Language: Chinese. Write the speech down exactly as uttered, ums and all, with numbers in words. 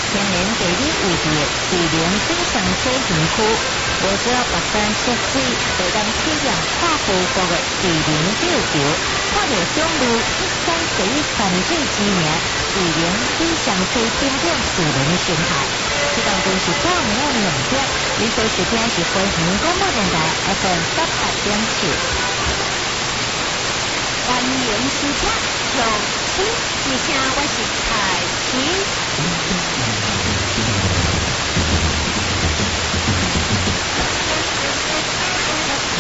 天然地理位置的士林水上车园区，无少白山涉水、大量体验跨步国的士林吊桥，看到中路一山水犯罪知名士林水上车景点士林生态。这当中是半暝两点，你所收听是飞行广播电台 F M 十八点七。欢迎收听，用心之声，我是凯西。